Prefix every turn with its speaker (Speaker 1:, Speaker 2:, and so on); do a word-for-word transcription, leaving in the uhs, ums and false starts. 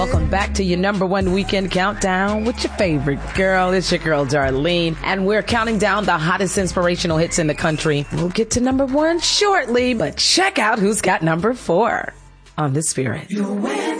Speaker 1: Welcome back to your number one weekend countdown with your favorite girl. It's your girl, Darlene. And we're counting down the hottest inspirational hits in the country. We'll get to number one shortly, but check out who's got number four on The Spirit.